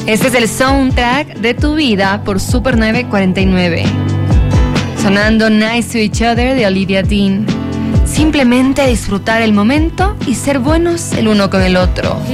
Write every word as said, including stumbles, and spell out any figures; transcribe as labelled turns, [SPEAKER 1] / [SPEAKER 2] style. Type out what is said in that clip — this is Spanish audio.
[SPEAKER 1] Este es el soundtrack de tu vida por Super nueve cuarenta y nueve. Sonando Nice to Each Other de Olivia Dean. Simplemente disfrutar el momento y ser buenos el uno con el otro.